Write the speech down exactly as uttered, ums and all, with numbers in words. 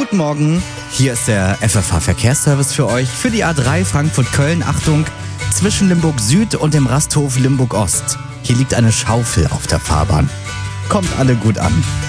Guten Morgen, hier ist der F F H-Verkehrsservice für euch für die A drei Frankfurt-Köln. Achtung, zwischen Limburg Süd und dem Rasthof Limburg Ost. Hier liegt eine Schaufel auf der Fahrbahn. Kommt alle gut an.